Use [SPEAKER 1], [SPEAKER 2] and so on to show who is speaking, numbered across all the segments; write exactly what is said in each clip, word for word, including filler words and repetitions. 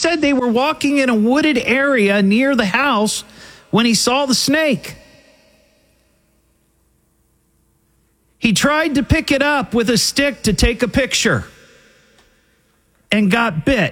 [SPEAKER 1] said they were walking in a wooded area near the house when he saw the snake. He tried to pick it up with a stick to take a picture and got bit.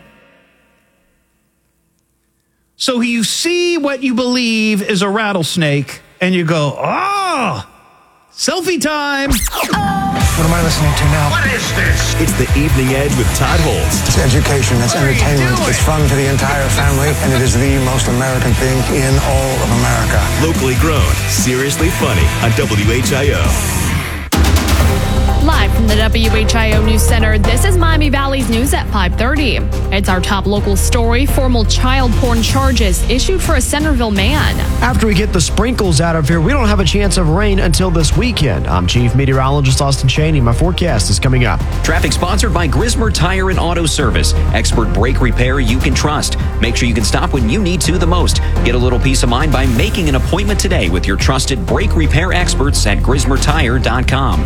[SPEAKER 1] So you see what you believe is a rattlesnake, and you go, oh, selfie time.
[SPEAKER 2] What am I listening to now?
[SPEAKER 3] What is this?
[SPEAKER 4] It's the Evening Edge with Todd Holtz.
[SPEAKER 2] It's education, it's entertainment, it's fun for the entire family, and it is the most American thing in all of America.
[SPEAKER 4] Locally grown, seriously funny on W H I O.
[SPEAKER 5] Live from the W H I O News Center, this is Miami Valley's News at five thirty. It's our top local story. Formal child porn charges issued for a Centerville man.
[SPEAKER 6] After we get the sprinkles out of here, we don't have a chance of rain until this weekend. I'm Chief Meteorologist Austin Cheney. My forecast is coming up.
[SPEAKER 7] Traffic sponsored by Grismer Tire and Auto Service. Expert brake repair you can trust. Make sure you can stop when you need to the most. Get a little peace of mind by making an appointment today with your trusted brake repair experts at grismer tire dot com.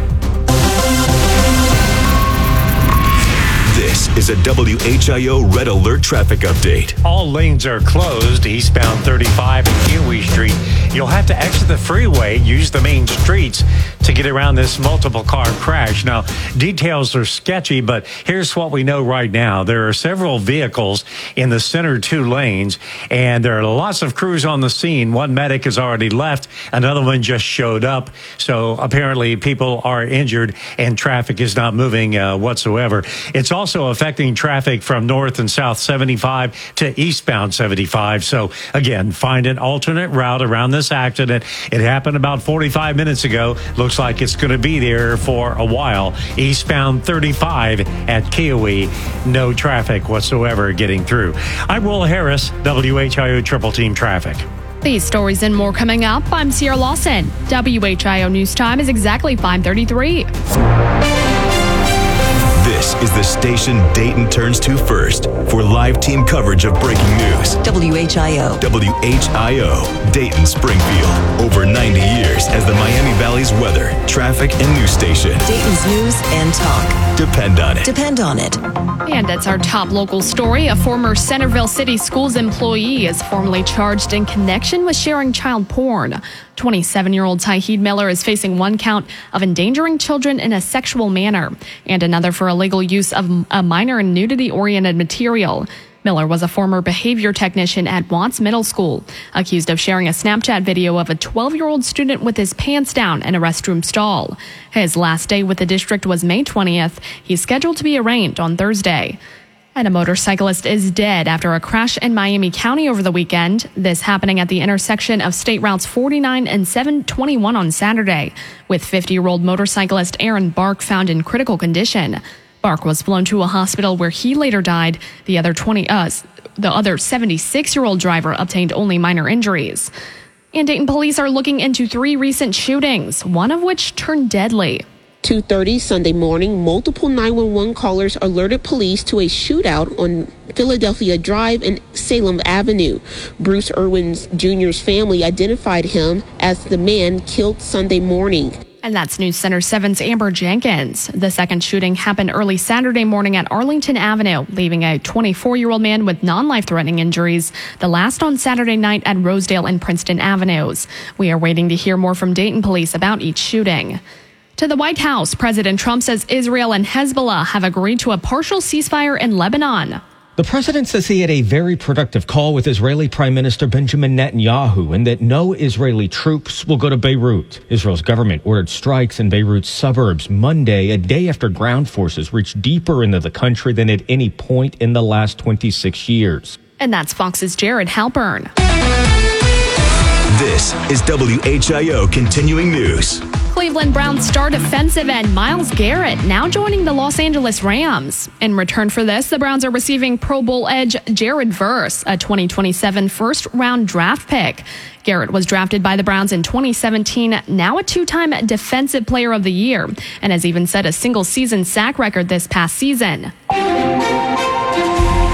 [SPEAKER 4] This is a W H I O Red Alert traffic update.
[SPEAKER 8] All lanes are closed eastbound thirty-five and Kiwi Street. You'll have to exit the freeway, use the main streets to get around this multiple car crash. Now, details are sketchy, but here's what we know right now. There are several vehicles in the center two lanes, and there are lots of crews on the scene. One medic has already left. Another one just showed up. So apparently people are injured and traffic is not moving uh, whatsoever. It's also affecting traffic from north and south seventy-five to eastbound seventy-five. So again, find an alternate route around this accident. It happened about forty-five minutes ago. Looks like it's going to be there for a while. Eastbound thirty-five at Kiwi, no traffic whatsoever getting through. I'm Will Harris, W H I O Triple Team Traffic.
[SPEAKER 5] These stories and more coming up. I'm Sierra Lawson. W H I O News Time is exactly five thirty-three.
[SPEAKER 4] This is the station Dayton turns to first for live team coverage of breaking news.
[SPEAKER 9] W H I O.
[SPEAKER 4] W H I O, Dayton Springfield. Over ninety years as the Miami Valley's weather, traffic, and news station.
[SPEAKER 9] Dayton's news and talk.
[SPEAKER 4] Depend on it.
[SPEAKER 9] Depend on it.
[SPEAKER 5] And that's our top local story. A former Centerville City Schools employee is formally charged in connection with sharing child porn. twenty-seven-year-old Tyheed Miller is facing one count of endangering children in a sexual manner and another for illegal use of a minor and nudity-oriented material. Miller was a former behavior technician at Watts Middle School, accused of sharing a Snapchat video of a twelve-year-old student with his pants down in a restroom stall. His last day with the district was May twentieth. He's scheduled to be arraigned on Thursday. And a motorcyclist is dead after a crash in Miami County over the weekend. This happening at the intersection of State Routes forty-nine and seven twenty-one on Saturday, with fifty-year-old motorcyclist Aaron Bark found in critical condition. Bark was flown to a hospital where he later died. The other twenty, uh, the other seventy-six-year-old driver obtained only minor injuries. And Dayton police are looking into three recent shootings, one of which turned deadly.
[SPEAKER 10] two thirty Sunday morning, multiple nine one one callers alerted police to a shootout on Philadelphia Drive and Salem Avenue. Bruce Irwin Junior's family identified him as the man killed Sunday morning.
[SPEAKER 5] And that's News Center seven's Amber Jenkins. The second shooting happened early Saturday morning at Arlington Avenue, leaving a twenty-four-year-old man with non-life-threatening injuries. The last on Saturday night at Rosedale and Princeton Avenues. We are waiting to hear more from Dayton police about each shooting. To the White House, President Trump says Israel and Hezbollah have agreed to a partial ceasefire in Lebanon.
[SPEAKER 11] The president says he had a very productive call with Israeli Prime Minister Benjamin Netanyahu and that no Israeli troops will go to Beirut. Israel's government ordered strikes in Beirut's suburbs Monday, a day after ground forces reached deeper into the country than at any point in the last twenty-six years.
[SPEAKER 5] And that's Fox's Jared Halpern.
[SPEAKER 4] This is W H I O Continuing News.
[SPEAKER 5] Cleveland Browns star defensive end Myles Garrett now joining the Los Angeles Rams. In return for this, the Browns are receiving Pro Bowl edge Jared Verse, a twenty twenty-seven first-round draft pick. Garrett was drafted by the Browns in twenty seventeen, now a two-time Defensive Player of the Year, and has even set a single-season sack record this past season. Now with the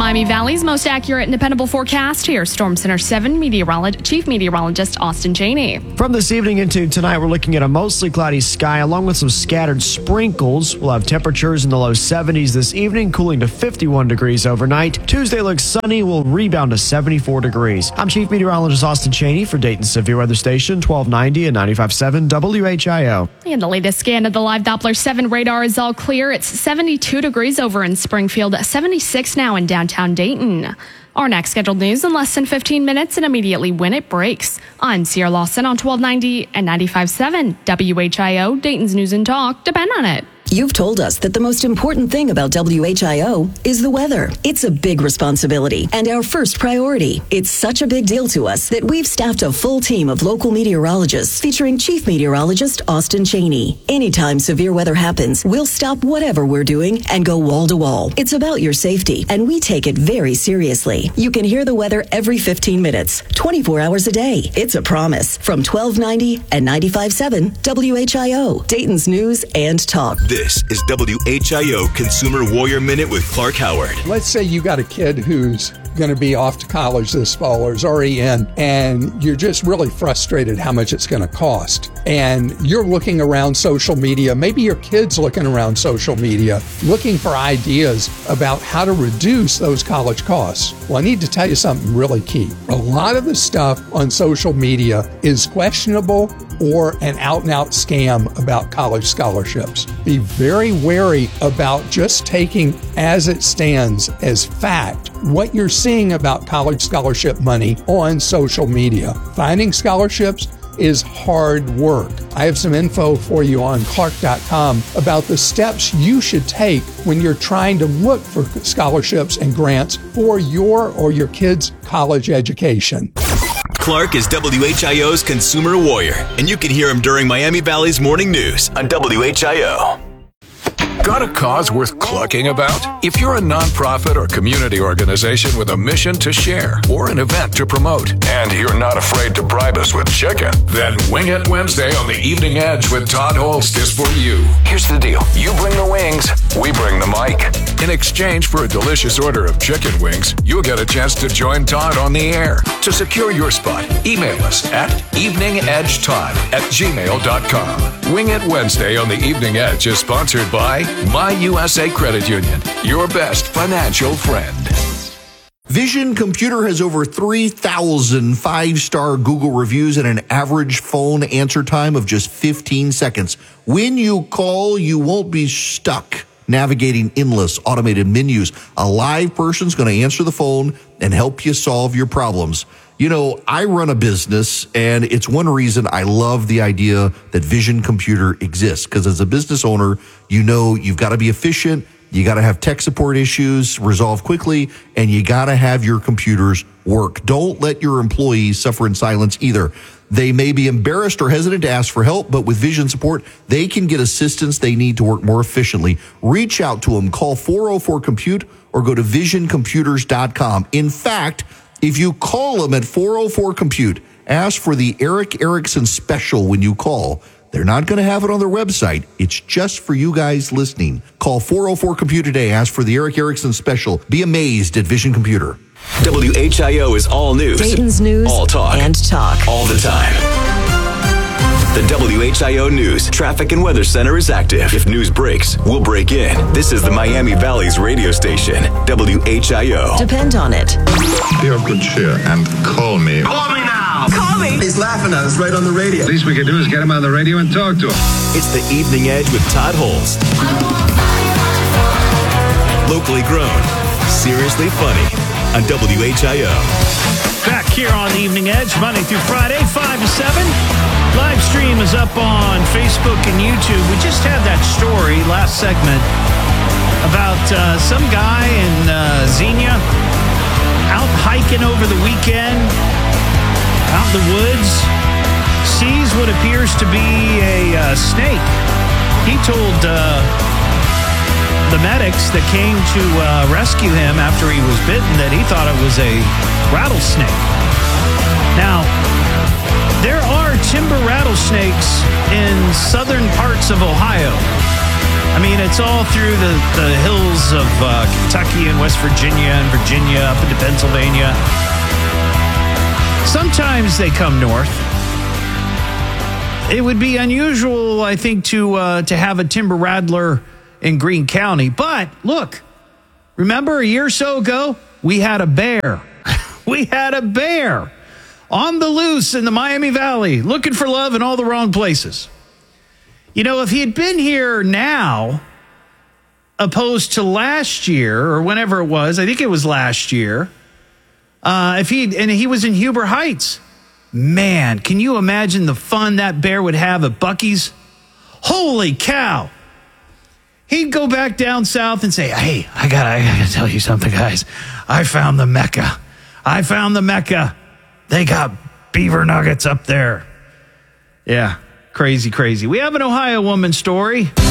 [SPEAKER 5] Miami Valley's most accurate and dependable forecast. Here's Storm Center seven meteorologist, Chief Meteorologist Austin Cheney.
[SPEAKER 6] From this evening into tonight, we're looking at a mostly cloudy sky along with some scattered sprinkles. We'll have temperatures in the low seventies this evening, cooling to fifty-one degrees overnight. Tuesday looks sunny, will rebound to seventy-four degrees. I'm Chief Meteorologist Austin Cheney for Dayton's Severe Weather Station, twelve ninety and ninety-five point seven W H I O.
[SPEAKER 5] And the latest scan of the live Doppler seven radar is all clear. It's seventy-two degrees over in Springfield, seventy-six now in downtown Dayton. Our next scheduled news in less than fifteen minutes and immediately when it breaks. I'm Sierra Lawson on twelve ninety and ninety-five point seven W H I O, Dayton's News and Talk. Depend on it.
[SPEAKER 9] You've told us that the most important thing about W H I O is the weather. It's a big responsibility and our first priority. It's such a big deal to us that we've staffed a full team of local meteorologists featuring Chief Meteorologist Austin Cheney. Anytime severe weather happens, we'll stop whatever we're doing and go wall to wall. It's about your safety, and we take it very seriously. You can hear the weather every fifteen minutes, twenty-four hours a day. It's a promise. From twelve ninety and ninety-five point seven W H I O, Dayton's News and Talk.
[SPEAKER 4] This is W H I O Consumer Warrior Minute with Clark Howard.
[SPEAKER 3] Let's say you got a kid who's going to be off to college this fall or is already in, and you're just really frustrated how much it's going to cost. And you're looking around social media, maybe your kid's looking around social media, looking for ideas about how to reduce those college costs. Well, I need to tell you something really key. A lot of the stuff on social media is questionable or an out-and-out scam about college scholarships. Be very wary about just taking as it stands as fact what you're seeing about college scholarship money on social media. Finding scholarships is hard work. I have some info for you on Clark dot com about the steps you should take when you're trying to look for scholarships and grants for your or your kid's college education.
[SPEAKER 4] Clark is W H I O's Consumer Warrior, and you can hear him during Miami Valley's Morning News on W H I O.
[SPEAKER 12] Got a cause worth clucking about? If you're a nonprofit or community organization with a mission to share or an event to promote, and you're not afraid to bribe us with chicken, then Wing It Wednesday on the Evening Edge with Todd Holst is for you. Here's the deal. You bring the wings, we bring the mic. In exchange for a delicious order of chicken wings, you'll get a chance to join Todd on the air. To secure your spot, email us at eveningedgetodd at gmail dot com. Wing It Wednesday on the Evening Edge is sponsored by My U S A Credit Union, your best financial friend.
[SPEAKER 13] Vision Computer has over three thousand five-star Google reviews and an average phone answer time of just fifteen seconds. When you call, you won't be stuck navigating endless automated menus. A live person's going to answer the phone and help you solve your problems. You know, I run a business, and it's one reason I love the idea that Vision Computer exists, because as a business owner, you know you've got to be efficient, you got to have tech support issues resolved quickly, and you got to have your computers work. Don't let your employees suffer in silence either. They may be embarrassed or hesitant to ask for help, but with Vision support, they can get assistance they need to work more efficiently. Reach out to them. Call four oh four compute or go to vision computers dot com. In fact, if you call them at four oh four compute, ask for the Eric Erickson special when you call. They're not going to have it on their website. It's just for you guys listening. Call four oh four compute today. Ask for the Eric Erickson special. Be amazed at Vision Computer.
[SPEAKER 4] W H I O is all news.
[SPEAKER 9] Dayton's News
[SPEAKER 4] all talk.
[SPEAKER 9] and talk.
[SPEAKER 4] All the time. The W H I O News Traffic and Weather Center is active. If news breaks, we'll break in. This is the Miami Valley's radio station, W H I O.
[SPEAKER 9] Depend on it.
[SPEAKER 14] Be of good cheer and call me.
[SPEAKER 15] Call me now!
[SPEAKER 9] Call me!
[SPEAKER 15] He's laughing at us right on the radio.
[SPEAKER 14] Least we can do is get him on the radio and talk to him.
[SPEAKER 4] It's the Evening Edge with Todd Holst. Locally grown, seriously funny on W H I O.
[SPEAKER 1] Back here on the Evening Edge, Monday through Friday, five to seven. Live stream is up on Facebook and YouTube. We just had that story last segment about uh, some guy in uh, Xenia out hiking over the weekend, out in the woods, sees what appears to be a uh, snake. He told uh, the medics that came to uh, rescue him after he was bitten that he thought it was a rattlesnake. Now, there are timber rattlesnakes in southern parts of Ohio. I mean, it's all through the, the hills of uh, Kentucky and West Virginia and Virginia up into Pennsylvania. Sometimes they come north. It would be unusual, I think, to uh, to have a timber rattler in Greene County. But look, remember a year or so ago, we had a bear. we had a bear on the loose in the Miami Valley, looking for love in all the wrong places. You know, if he had been here now, opposed to last year, or whenever it was, I think it was last year, uh, if he and he was in Huber Heights, man, can you imagine the fun that bear would have at Buc-ee's? Holy cow. He'd go back down south and say, hey, I gotta, I gotta tell you something, guys. I found the Mecca. I found the Mecca. They got beaver nuggets up there. Yeah, crazy, crazy. We have an Ohio woman story.